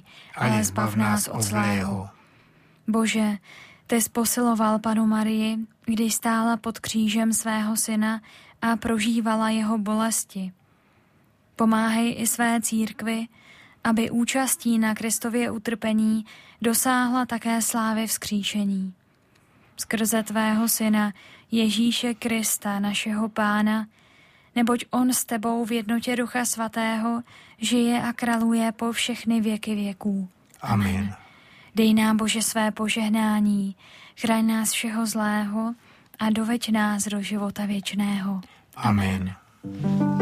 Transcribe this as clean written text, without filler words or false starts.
ale zbav nás od zlého. Bože, Ty jsi posiloval Panu Marii, když stála pod křížem svého syna a prožívala jeho bolesti. Pomáhej i své církvi, aby účastí na Kristově utrpení dosáhla také slávy vzkříšení. Skrze tvého syna Ježíše Krista, našeho Pána, neboť on s tebou v jednotě Ducha Svatého žije a králuje po všechny věky věků. Amen. Dej nám, Bože, své požehnání, chraň nás všeho zlého a doveď nás do života věčného. Amen.